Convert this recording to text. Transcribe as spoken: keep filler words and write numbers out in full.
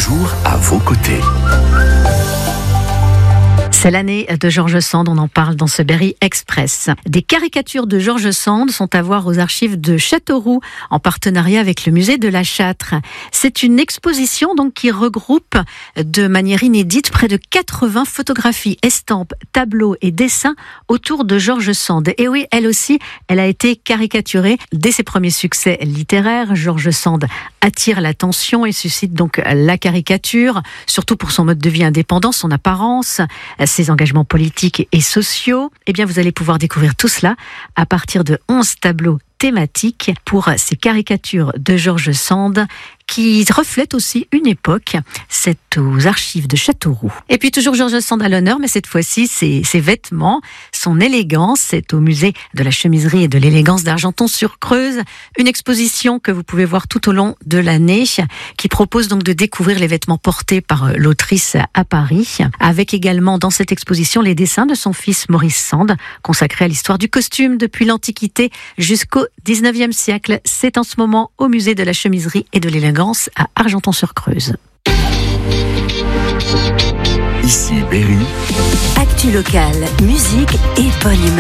jours à vos côtés. C'est l'année de George Sand, on en parle dans ce Berry Express. Des caricatures de George Sand sont à voir aux archives de Châteauroux, en partenariat avec le musée de la Châtre. C'est une exposition donc qui regroupe de manière inédite près de quatre-vingts photographies, estampes, tableaux et dessins autour de George Sand. Et oui, elle aussi, elle a été caricaturée dès ses premiers succès littéraires. George Sand attire l'attention et suscite donc la caricature, surtout pour son mode de vie indépendant, son apparence, ses engagements politiques et sociaux. Eh bien, vous allez pouvoir découvrir tout cela à partir de onze tableaux thématiques pour ces caricatures de George Sand qui reflètent aussi une époque. C'est aux archives de Châteauroux. Et puis toujours George Sand à l'honneur, mais cette fois-ci, ses, ses vêtements, son élégance. C'est au musée de la chemiserie et de l'élégance d'Argenton-sur-Creuse. Une exposition que vous pouvez voir tout au long de l'année, qui propose donc de découvrir les vêtements portés par l'autrice à Paris, avec également dans cette exposition les dessins de son fils Maurice Sand, consacrés à l'histoire du costume depuis l'Antiquité jusqu'au dix-neuvième siècle. C'est en ce moment au musée de la chemiserie et de l'élégance à Argenton-sur-Creuse. Ici Berry. Actu locale, musique et bonne humeur.